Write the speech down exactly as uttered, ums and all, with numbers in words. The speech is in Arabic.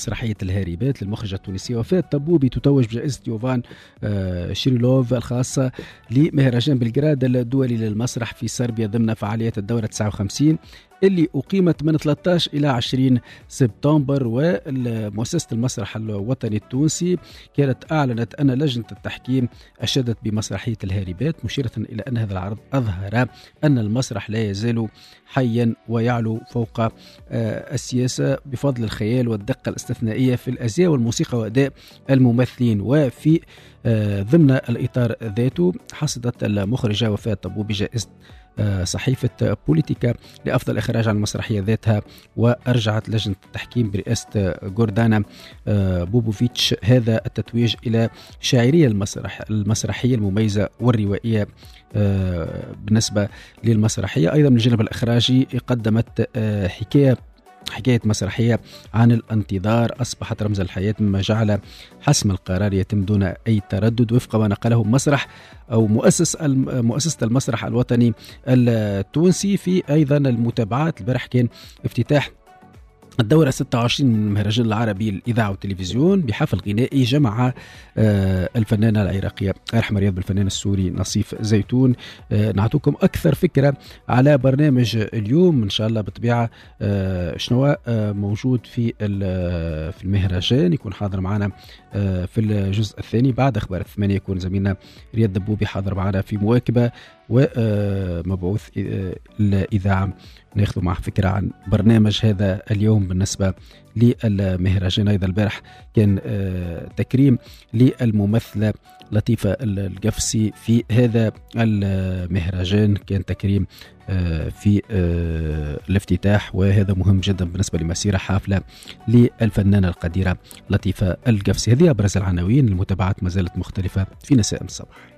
مسرحية الهاربات للمخرجة التونسية وفاء الطبوبي تتوج بجائزة يوفان شيريلوف الخاصة لمهرجان بلغراد الدولي للمسرح في صربيا ضمن فعاليات الدورة تسعة وخمسين اللي أقيمت من ثلاثة عشر إلى عشرين سبتمبر. ومؤسسة المسرح الوطني التونسي كانت أعلنت أن لجنة التحكيم أشادت بمسرحية الهاربات، مشيرة إلى أن هذا العرض أظهر أن المسرح لا يزال حيا ويعلو فوق السياسة بفضل الخيال والدقة الاستثنائية في الأزياء والموسيقى وأداء الممثلين. وفي ضمن الإطار ذاته حصدت المخرجة وفاء الطبوبي جائزة صحيفة بوليتيكا لأفضل إخراج عن المسرحية ذاتها. وأرجعت لجنة التحكيم برئاسة جوردانا بوبوفيتش هذا التتويج إلى شاعرية المسرح المسرحية المميزة والروائية بالنسبة للمسرحية. أيضا من الجانب الإخراجي قدمت حكاية حكاية مسرحية عن الانتظار أصبحت رمز الحياة، مما جعل حسم القرار يتم دون أي تردد وفق ما نقله مسرح أو مؤسس مؤسسة المسرح الوطني التونسي. في أيضا المتابعات البارح كان افتتاح الدورة ستة وعشرين من المهرجان العربي للإذاعة والتلفزيون بحفل غنائي جمع الفنانة العراقية رحمة رياض بالفنان السوري نصيف زيتون. نعطوكم أكثر فكرة على برنامج اليوم إن شاء الله بالطبيعة شنو موجود في في المهرجان. يكون حاضر معنا في الجزء الثاني بعد أخبار الثمانية يكون زميلنا رياض دبوبي حاضر معنا في مواكبة ومبعوث الإذاعة ناخذ معه فكرة عن برنامج هذا اليوم بالنسبة للمهرجان. أيضا البارح كان تكريم للممثلة لطيفة القفصي في هذا المهرجان، كان تكريم في الافتتاح وهذا مهم جدا بالنسبة لمسيرة حافلة للفنانة القديرة لطيفة القفصي. هذه أبرز العناوين، المتابعات ما زالت مختلفة في نساء الصباح.